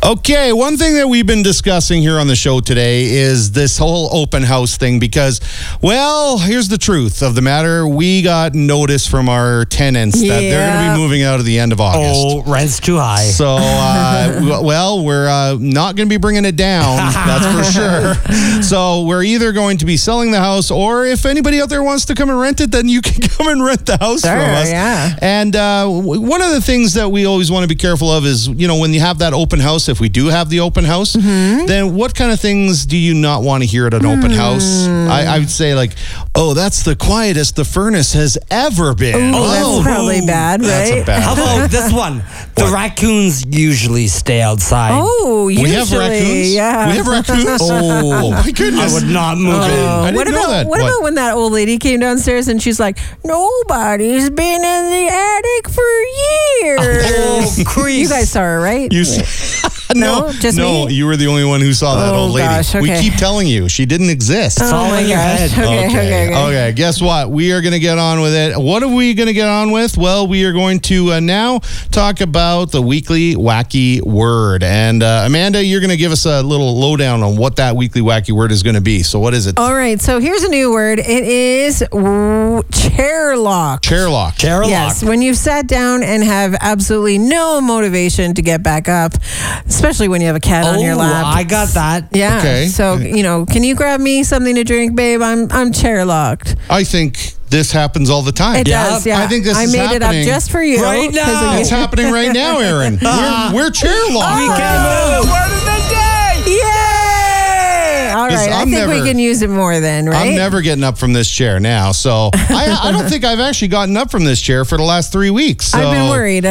Okay, one thing that we've been discussing here on the show today is this whole open house thing because, well, here's the truth of the matter. We got notice from our tenants that they're going to be moving out at the end of August. Oh, rent's too high. So, well, we're not going to be bringing it down, that's for sure. So we're either going to be selling the house, or if anybody out there wants to come and rent it, then you can come and rent the house from us. Yeah. And one of the things that we always want to be careful of is, when you have that open house, if we do have the open house, then what kind of things do you not want to hear at an open house? I would say that's the quietest the furnace has ever been. That's probably bad, right? That's a bad How thing. about this one? The raccoons usually stay outside. Oh, usually. We have raccoons? Yeah. We have raccoons? Oh, my goodness. I would not move in. I didn't know that. What about when that old lady came downstairs and she's like, nobody's been in the attic for years. Oh, crease. You guys saw her, right? No, just me? you were the only one who saw that Oh, old lady. gosh, We okay. keep telling you, she didn't exist. It's all in your head. Okay. Guess what? We are going to get on with it. What are we going to get on with? Well, we are going to now talk about the weekly wacky word. And Amanda, you're going to give us a little lowdown on what that weekly wacky word is going to be. So what is it? All right, so here's a new word. It is chair lock. Chair lock. Chair lock. Yes, when you've sat down and have absolutely no motivation to get back up, especially when you have a cat on your lap. I got that. Yeah. Okay. So, can you grab me something to drink, babe? I'm chair locked. I think this happens all the time. It does, yeah. I think this is made it up happening just for you. right now. 'cause of It's you. happening right now, Aaron. We're chair locked. We can move. Word of the day. Yay! All right, I think we can use it more then, right? I'm never getting up from this chair now. So I don't think I've actually gotten up from this chair for the last 3 weeks. So. I've been worried.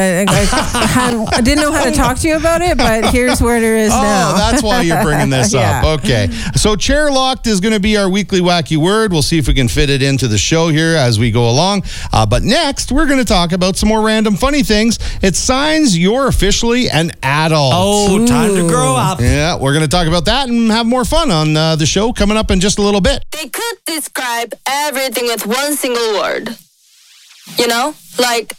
I didn't know how to talk to you about it, but here's where it is now. Oh, that's why you're bringing this Yeah. up. Okay. So chair locked is going to be our weekly wacky word. We'll see if we can fit it into the show here as we go along. But next, we're going to talk about some more random funny things. It's signs you're officially an adult. Oh, time to grow up. Yeah, we're going to talk about that and have more fun on the show coming up in just a little bit. They could describe everything with one single word. Like